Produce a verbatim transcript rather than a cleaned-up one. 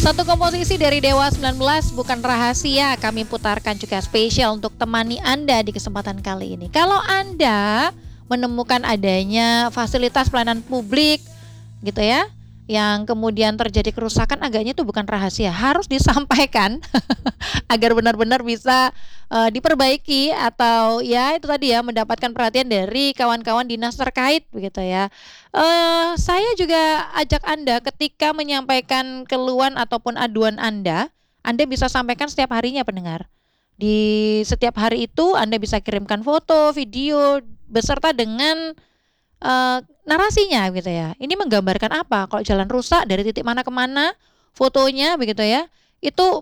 Satu komposisi dari Dewa sembilan belas bukan rahasia, kami putarkan juga spesial untuk temani Anda di kesempatan kali ini. Kalau Anda menemukan adanya fasilitas pelayanan publik gitu ya, yang kemudian terjadi kerusakan, agaknya itu bukan rahasia, harus disampaikan agar benar-benar bisa uh, diperbaiki atau ya itu tadi ya, mendapatkan perhatian dari kawan-kawan dinas terkait begitu ya. Uh, saya juga ajak Anda ketika menyampaikan keluhan ataupun aduan Anda, Anda bisa sampaikan setiap harinya pendengar. Di setiap hari itu Anda bisa kirimkan foto, video beserta dengan uh, narasinya gitu ya. Ini menggambarkan apa? Kalau jalan rusak dari titik mana ke mana, fotonya begitu ya. Itu